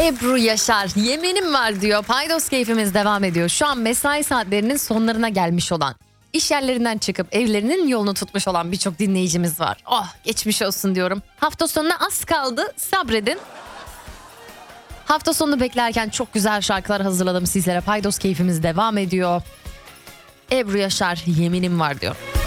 Ebru Yaşar, yeminim var diyor. Paydos keyfimiz devam ediyor. Şu an mesai saatlerinin sonlarına gelmiş olan, iş yerlerinden çıkıp evlerinin yolunu tutmuş olan birçok dinleyicimiz var. Oh, geçmiş olsun diyorum. Hafta sonuna az kaldı, sabredin. Hafta sonunu beklerken çok güzel şarkılar hazırladım sizlere. Paydos keyfimiz devam ediyor. Ebru Yaşar, yeminim var diyor.